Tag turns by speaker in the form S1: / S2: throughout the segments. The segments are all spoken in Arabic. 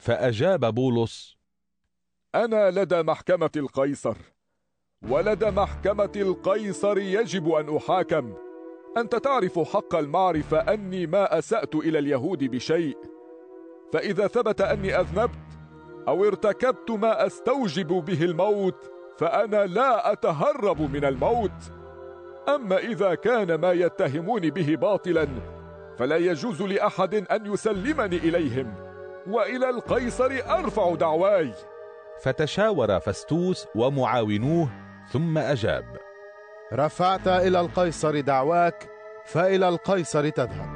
S1: فأجاب بولس:
S2: أنا لدى محكمة القيصر، ولدى محكمة القيصر يجب أن أحاكم. أنت تعرف حق المعرفة أني ما أسأت إلى اليهود بشيء، فإذا ثبت أني أذنبت أو ارتكبت ما أستوجب به الموت فأنا لا أتهرب من الموت. أما إذا كان ما يتهموني به باطلا فلا يجوز لأحد أن يسلمني إليهم، وإلى القيصر أرفع دعواي.
S1: فتشاور فستوس ومعاونوه ثم أجاب:
S3: رفعت إلى القيصر دعواك، فإلى القيصر تذهب.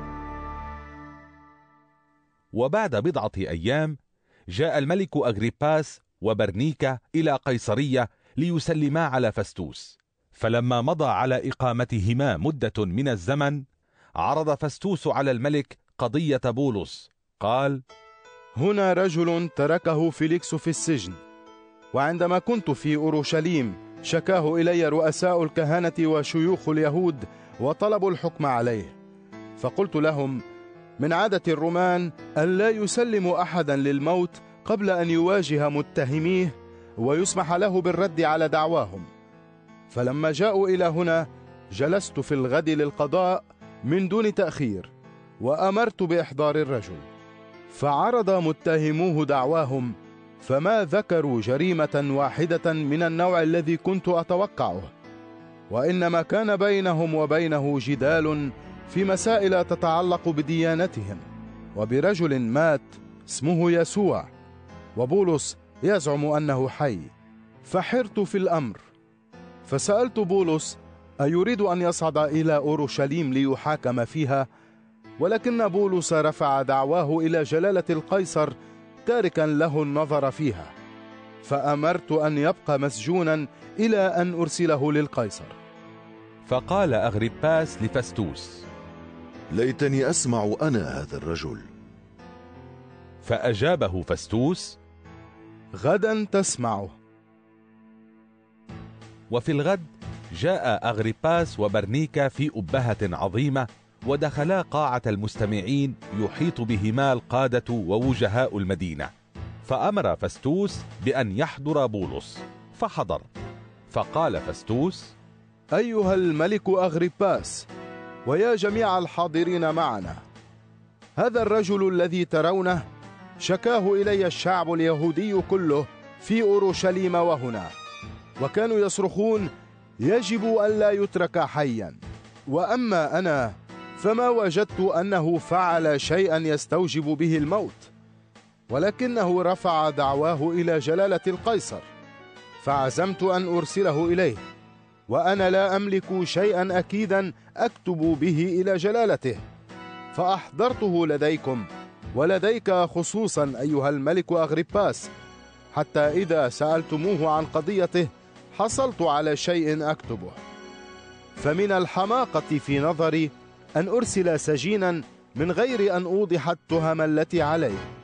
S1: وبعد بضعة أيام جاء الملك أغريباس وبرنيكا إلى قيصرية ليسلما على فستوس. فلما مضى على إقامتهما مدة من الزمن عرض فستوس على الملك قضية بولس. قال:
S3: هنا رجل تركه فيليكس في السجن، وعندما كنت في أورشليم شكاه إلي رؤساء الكهنة وشيوخ اليهود وطلبوا الحكم عليه، فقلت لهم: من عادة الرومان أن لا يسلموا أحدا للموت قبل أن يواجه متهميه ويسمح له بالرد على دعواهم. فلما جاءوا إلى هنا جلست في الغد للقضاء من دون تأخير، وأمرت بإحضار الرجل. فعرض متهموه دعواهم، فما ذكروا جريمة واحدة من النوع الذي كنت أتوقعه، وإنما كان بينهم وبينه جدال في مسائل تتعلق بديانتهم وبرجل مات اسمه يسوع، وبولس يزعم أنه حي. فحرت في الأمر، فسألت بولس أيريد أن يصعد إلى أورشليم ليحاكم فيها، ولكن بولس رفع دعواه إلى جلالة القيصر تاركا له النظر فيها، فأمرت أن يبقى مسجونا إلى أن أرسله للقيصر.
S1: فقال أغريباس لفستوس:
S4: ليتني أسمع أنا هذا الرجل.
S1: فأجابه فستوس:
S3: غدا تسمعه.
S1: وفي الغد جاء أغريباس وبرنيكا في أبهة عظيمة، ودخلا قاعة المستمعين يحيط بهما القادة ووجهاء المدينة. فأمر فستوس بأن يحضر بولس، فحضر. فقال فستوس:
S3: أيها الملك أغريباس، ويا جميع الحاضرين معنا، هذا الرجل الذي ترونه شكاه إلي الشعب اليهودي كله في أورشليم وهنا، وكانوا يصرخون: يجب أن لا يترك حيا. وأما أنا فما وجدت أنه فعل شيئا يستوجب به الموت، ولكنه رفع دعواه إلى جلالة القيصر، فعزمت أن أرسله إليه، وأنا لا أملك شيئا أكيدا أكتب به إلى جلالته، فأحضرته لديكم ولديك خصوصا أيها الملك أغريباس، حتى إذا سألتموه عن قضيته حصلت على شيء أكتبه. فمن الحماقة في نظري أن أرسل سجينا من غير أن أوضح التهم التي عليه،